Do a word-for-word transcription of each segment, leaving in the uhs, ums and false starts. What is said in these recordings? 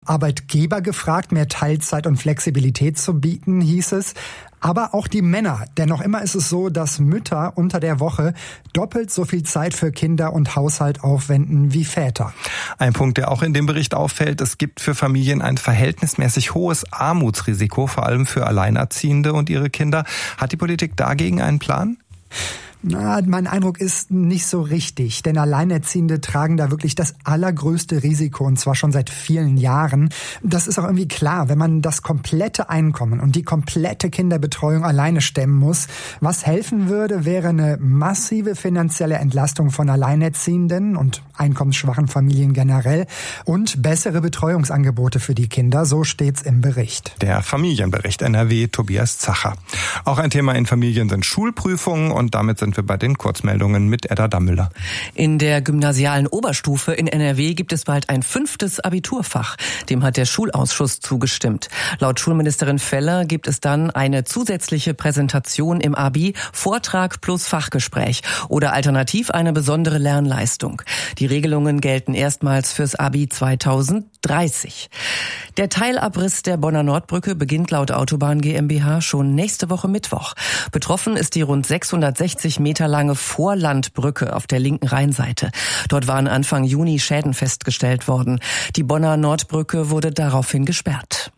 Arbeitgeber gefragt, mehr Teilzeit und Flexibilität zu bieten, hieß es. Aber auch die Männer. Denn noch immer ist es so, dass Mütter unter der Woche doppelt so viel Zeit für Kinder und Haushalt aufwenden wie Väter. Ein Punkt, der auch in dem Bericht auffällt, es gibt für Familien ein verhältnismäßig hohes Armutsrisiko, vor allem für Alleinerziehende und ihre Kinder. Hat die Politik dagegen einen Plan? Na, mein Eindruck ist nicht so richtig, denn Alleinerziehende tragen da wirklich das allergrößte Risiko und zwar schon seit vielen Jahren. Das ist auch irgendwie klar, wenn man das komplette Einkommen und die komplette Kinderbetreuung alleine stemmen muss. Was helfen würde, wäre eine massive finanzielle Entlastung von Alleinerziehenden und einkommensschwachen Familien generell und bessere Betreuungsangebote für die Kinder, so steht's im Bericht. Der Familienbericht N R W, Tobias Zacher. Auch ein Thema in Familien sind Schulprüfungen und damit sind wir bei den Kurzmeldungen mit Edda Dammüller. In der gymnasialen Oberstufe in N R W gibt es bald ein fünftes Abiturfach. Dem hat der Schulausschuss zugestimmt. Laut Schulministerin Feller gibt es dann eine zusätzliche Präsentation im Abi, Vortrag plus Fachgespräch oder alternativ eine besondere Lernleistung. Die Regelungen gelten erstmals fürs Abi zweitausenddreißig. Der Teilabriss der Bonner Nordbrücke beginnt laut Autobahn GmbH schon nächste Woche Mittwoch. Betroffen ist die rund sechshundertsechzig Meter lange Vorlandbrücke auf der linken Rheinseite. Dort waren Anfang Juni Schäden festgestellt worden. Die Bonner Nordbrücke wurde daraufhin gesperrt.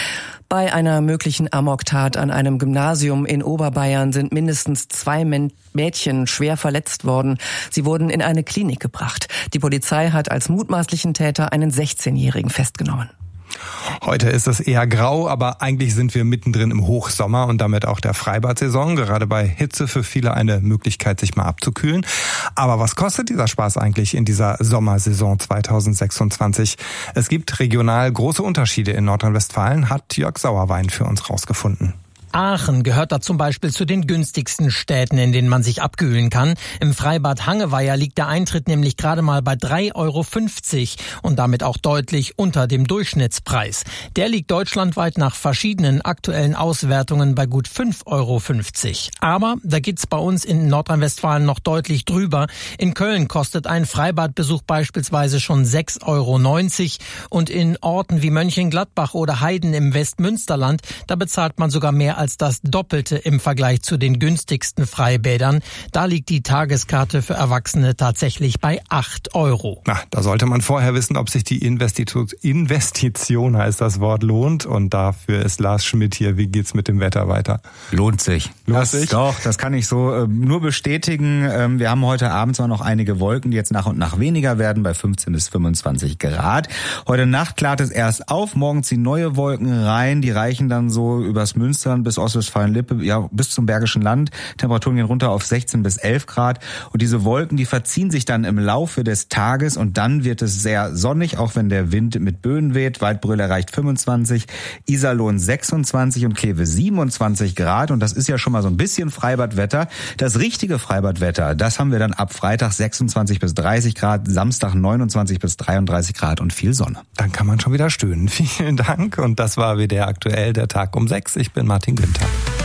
Bei einer möglichen Amoktat an einem Gymnasium in Oberbayern sind mindestens zwei Mädchen schwer verletzt worden. Sie wurden in eine Klinik gebracht. Die Polizei hat als mutmaßlichen Täter einen sechzehnjährigen festgenommen. Heute ist es eher grau, aber eigentlich sind wir mittendrin im Hochsommer und damit auch der Freibad-Saison. Gerade bei Hitze für viele eine Möglichkeit, sich mal abzukühlen. Aber was kostet dieser Spaß eigentlich in dieser Sommersaison zweitausendsechsundzwanzig? Es gibt regional große Unterschiede in Nordrhein-Westfalen, hat Jörg Sauerwein für uns rausgefunden. Aachen gehört da zum Beispiel zu den günstigsten Städten, in denen man sich abkühlen kann. Im Freibad Hangeweiher liegt der Eintritt nämlich gerade mal bei drei Euro fünfzig und damit auch deutlich unter dem Durchschnittspreis. Der liegt deutschlandweit nach verschiedenen aktuellen Auswertungen bei gut fünf Euro fünfzig. Aber da geht's bei uns in Nordrhein-Westfalen noch deutlich drüber. In Köln kostet ein Freibadbesuch beispielsweise schon sechs Euro neunzig und in Orten wie Mönchengladbach oder Heiden im Westmünsterland, da bezahlt man sogar mehr als das Doppelte im Vergleich zu den günstigsten Freibädern. Da liegt die Tageskarte für Erwachsene tatsächlich bei acht Euro. Na, da sollte man vorher wissen, ob sich die Investition, Investition heißt das Wort, lohnt. Und dafür ist Lars Schmidt hier. Wie geht's mit dem Wetter weiter? Lohnt sich. Lohnt das, sich? Doch, das kann ich so äh, nur bestätigen. Ähm, wir haben heute Abend zwar noch einige Wolken, die jetzt nach und nach weniger werden, bei fünfzehn bis fünfundzwanzig Grad. Heute Nacht klart es erst auf, morgen ziehen neue Wolken rein. Die reichen dann so übers Münsterland bis Ostwestfalen-Lippe, ja, bis zum Bergischen Land. Temperaturen gehen runter auf sechzehn bis elf Grad. Und diese Wolken, die verziehen sich dann im Laufe des Tages und dann wird es sehr sonnig, auch wenn der Wind mit Böen weht. Waldbröl erreicht fünfundzwanzig, Iserlohn sechsundzwanzig und Kleve siebenundzwanzig Grad. Und das ist ja schon mal so ein bisschen Freibadwetter. Das richtige Freibadwetter, das haben wir dann ab Freitag sechsundzwanzig bis dreißig Grad, Samstag neunundzwanzig bis dreiunddreißig Grad und viel Sonne. Dann kann man schon wieder stöhnen. Vielen Dank. Und das war W D R aktuell, der Tag um sechs. Ich bin Martin Günther.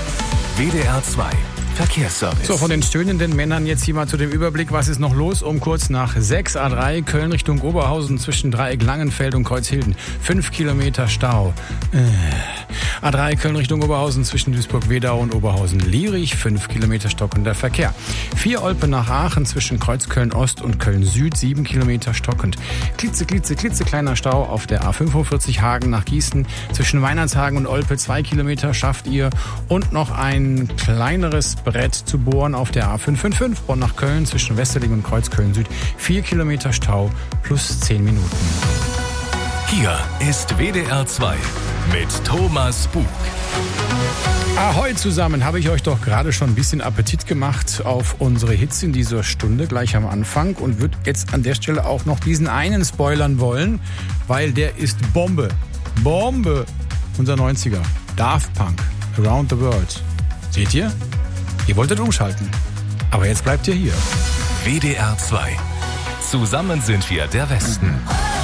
W D R zwei Verkehrsservice. So, von den stöhnenden Männern jetzt hier mal zu dem Überblick, was ist noch los um kurz nach sechs A drei Köln Richtung Oberhausen zwischen Dreieck Langenfeld und Kreuzhilden. Fünf Kilometer Stau. Äh. A drei Köln Richtung Oberhausen zwischen Duisburg-Wedau und Oberhausen-Lierich. Fünf Kilometer stockender Verkehr. Vier Olpe nach Aachen zwischen Kreuzköln-Ost und Köln-Süd. Sieben Kilometer stockend. Klitze, klitze, klitze kleiner Stau auf der A fünfundvierzig Hagen nach Gießen. Zwischen Weihnachtshagen und Olpe zwei Kilometer schafft ihr. Und noch ein kleineres Brett zu bohren auf der A fünf fünf fünf Bonn nach Köln zwischen Westerling und Kreuzköln-Süd. Vier Kilometer Stau plus zehn Minuten. Hier ist W D R zwei mit Thomas Bug. Ahoi zusammen, habe ich euch doch gerade schon ein bisschen Appetit gemacht auf unsere Hits in dieser Stunde gleich am Anfang und würde jetzt an der Stelle auch noch diesen einen spoilern wollen, weil der ist Bombe. Bombe! Unser neunziger. Daft Punk. Around the World. Seht ihr? Ihr wolltet umschalten. Aber jetzt bleibt ihr hier. W D R zwei. Zusammen sind wir der Westen.